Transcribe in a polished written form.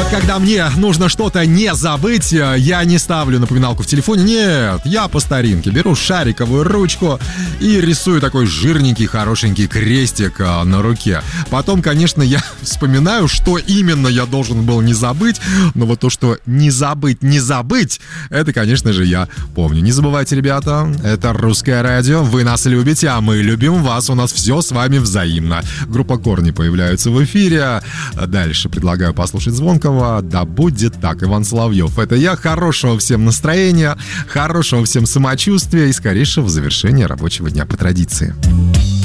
когда мне нужно что-то не забыть, я не ставлю напоминалку в телефоне. Нет, я по старинке беру шариковую ручку и рисую такой жирненький, хорошенький крестик на руке. Потом, конечно, я вспоминаю, что именно я должен был не забыть. Но вот то, что не забыть, это, конечно же, я помню. Не забывайте, ребята, это Русское радио. Вы нас любите, а мы любим вас. У нас все с вами взаимно. Группа Корни появляются в эфире. Дальше предлагаю послушать Звонкого. Да будет так, Иван Соловьев. Это я. Хорошего всем настроения, хорошего всем самочувствия и скорейшего завершения рабочего дня по традиции.